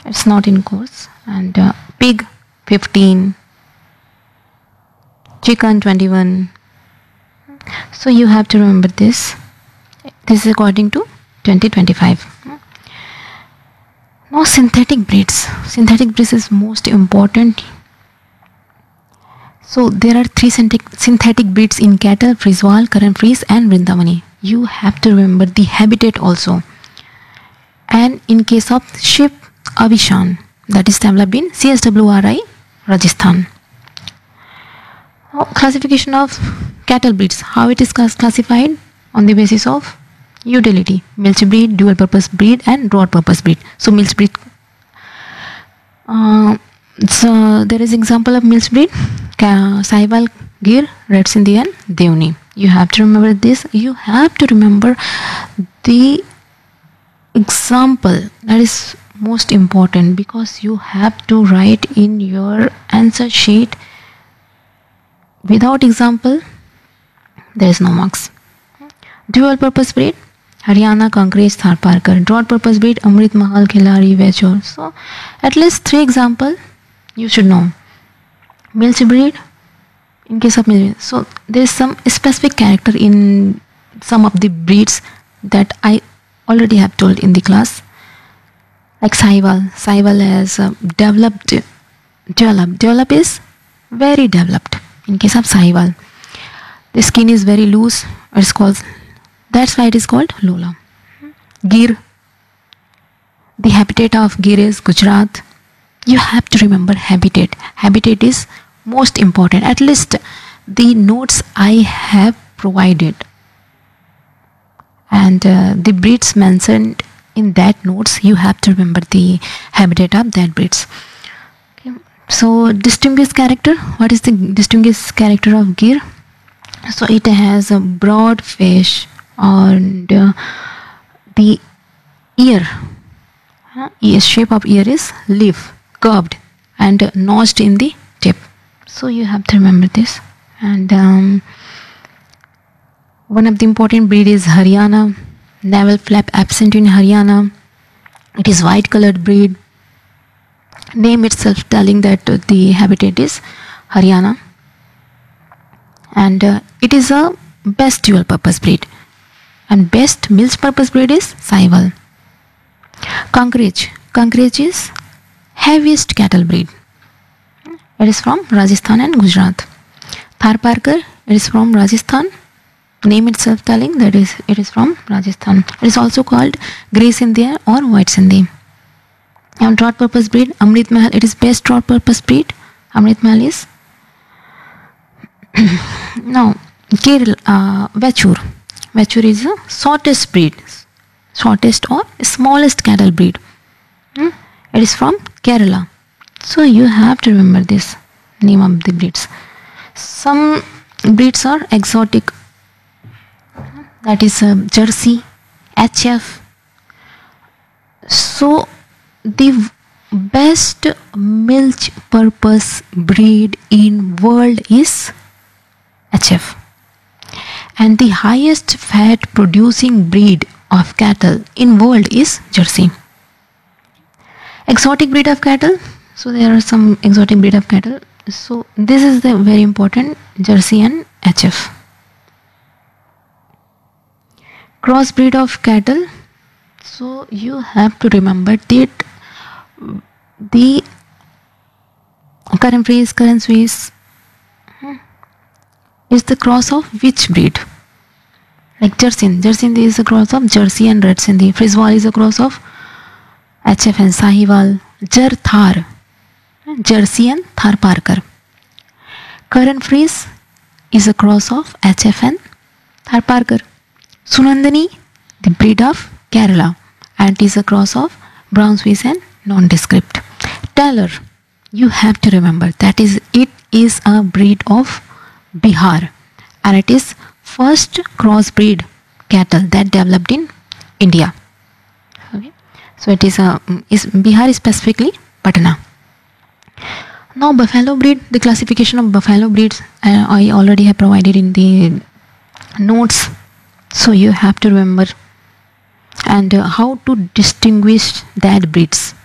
It's not in course. And pig 15, chicken 21. So you have to remember this. This is according to 2025. Now synthetic breeds. Synthetic breeds is most important. So there are three synthetic breeds in cattle: Friswal, Karan Frise and Vrindavani. You have to remember the habitat also. And in case of sheep, Avishan, that is developed in CSWRI, Rajasthan. Now, classification of cattle breeds. How it is classified? On the basis of utility: milch breed, dual purpose breed and broad purpose breed. So milch breed, so there is example of milch breed: Sahiwal, Gir, Red Sindhi and Devni. You have to remember this. You have to remember the example. That is most important, because you have to write in your answer sheet. Without example, there is no marks. Dual purpose breed: Haryana, Kankrej, Tharparkar. Broad purpose breed: Amrit Mahal, Khilari, Vechor. So at least 3 example you should know. Milch breed, in case of milch, so there is some specific character in some of the breeds that I already have told in the class. Like Sahiwal has develop is very developed. In case of Sahiwal, the skin is very loose. It's called, that's why it is called Lola. Gir, the habitat of Gir is Gujarat. You have to remember habitat. Habitat is most important. At least the notes I have provided and the breeds mentioned in that notes, you have to remember the habitat of that breeds. Okay. So distinguished character. What is the distinguished character of Gir? So it has a broad face and the ear. Shape of ear is leaf, curved and notched in the tip. So you have to remember this. And one of the important breed is Haryana. Navel flap absent in Haryana. It is white colored breed. Name itself telling that the habitat is Haryana. And it is a best dual purpose breed. And best milk purpose breed is Sahiwal. Kankrej is heaviest cattle breed. It is from Rajasthan and Gujarat. Tharparkar, it is from Rajasthan. Name itself telling that it is from Rajasthan. It is also called Grey Sindhi or White Sindhi. And broad purpose breed, Amrit Mahal, it is best broad purpose breed. Amrit Mahal is now Vechur. Vechur is the shortest breed, shortest or smallest cattle breed. It is from Kerala. So you have to remember this name of the breeds. Some breeds are exotic. That is Jersey, HF. So the best milk purpose breed in world is HF. And the highest fat producing breed of cattle in world is Jersey. Exotic breed of cattle. So there are some exotic breed of cattle. So this is the very important, Jersey and HF. Crossbreed of cattle. So you have to remember that the Karan Swiss is the cross of which breed? Like Jersin is a cross of Jersey and Red Sindhi. Friswal is a cross of HF and Sahiwal. Thar, Jersey and Tharparkar. Karan Frise is a cross of HF and Tharparkar. Sunandani, the breed of Kerala, and is a cross of Brown Swiss and Nondescript. Taylor, you have to remember that it is a breed of Bihar, and it is first crossbreed cattle that developed in India. Okay, so it is Bihar, specifically Patna. Now buffalo breed, the classification of buffalo breeds I already have provided in the notes. So you have to remember and how to distinguish that breeds.